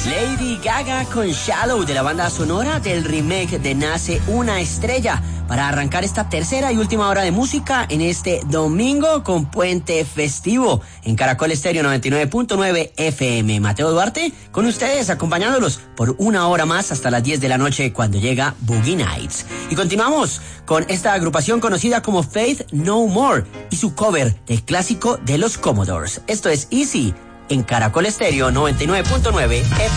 Lady Gaga con Shallow, de la banda sonora del remake de Nace una estrella, para arrancar esta tercera y última hora de música en este domingo con puente festivo en Caracol Estéreo 99.9 FM. Mateo Duarte con ustedes, acompañándolos por una hora más hasta las 10 de la noche cuando llega Boogie Nights. Y continuamos con esta agrupación conocida como Faith No More y su cover del clásico de los Commodores. Esto es Easy en Caracol Estéreo 99.9 FM.